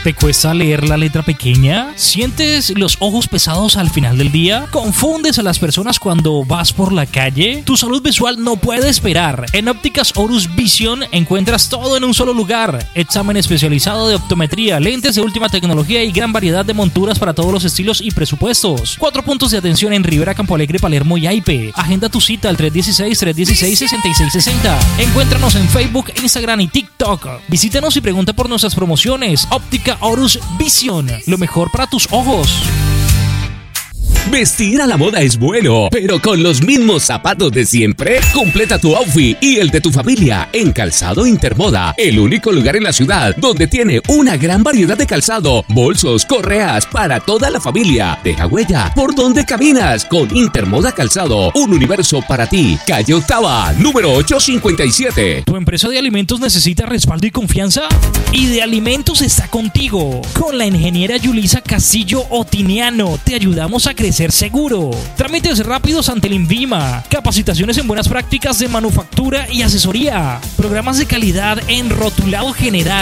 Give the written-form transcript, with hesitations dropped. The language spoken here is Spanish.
¿Te cuesta leer la letra pequeña? ¿Sientes los ojos pesados al final del día? ¿Confundes a las personas cuando vas por la calle? Tu salud visual no puede esperar. En Ópticas Horus Vision encuentras todo en un solo lugar. Examen especializado de optometría, lentes de última tecnología y gran variedad de monturas para todos los estilos y presupuestos. 4 puntos de atención en Rivera, Campo Alegre, Palermo y Aipe. Agenda tu cita al 316-316-6660. Encuéntranos en Facebook, Instagram y TikTok. Visítanos y pregunta por nuestras promociones. Óptica Horus Vision, lo mejor para tus ojos. Vestir a la moda es bueno, pero con los mismos zapatos de siempre. Completa tu outfit y el de tu familia en Calzado Intermoda, el único lugar en la ciudad donde tiene una gran variedad de calzado, bolsos, correas para toda la familia. Deja huella por donde caminas con Intermoda Calzado, un universo para ti. Calle Octava, número 857. ¿Tu empresa de alimentos necesita respaldo y confianza? Idealimentos está contigo. Con la ingeniera Yulisa Castillo Otiniano te ayudamos a crecer seguro. Trámites rápidos ante el INVIMA. Capacitaciones en buenas prácticas de manufactura y asesoría. Programas de calidad en rotulado general.